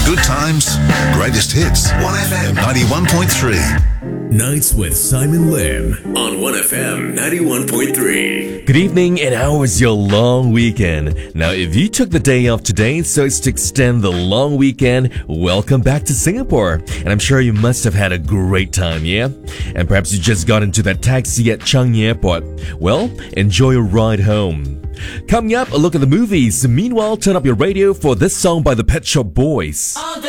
Good times, greatest hits. 1FM 91.3. Nights with Simon Lim on 1FM 91.3. Good evening, and how was your long weekend? Now, if you took the day off today so as to extend the long weekend, welcome back to Singapore. And I'm sure you must have had a great time, yeah? And perhaps you just got into that taxi at Changi Airport. Well, enjoy your ride home. Coming up, a look at the movies. Meanwhile, turn up your radio for this song by the Pet Shop Boys.